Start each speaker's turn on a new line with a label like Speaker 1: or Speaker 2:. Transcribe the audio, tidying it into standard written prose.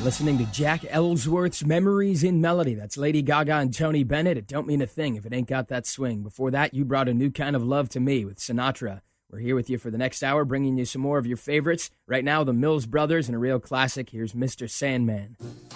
Speaker 1: Listening to Jack Ellsworth's Memories in Melody. That's Lady Gaga and Tony Bennett. It don't mean a thing if it ain't got that swing. Before that, You Brought a New Kind of Love to Me with Sinatra. We're here with you for the next hour, bringing you some more of your favorites. Right now, the Mills Brothers and a real classic. Here's Mr. Sandman.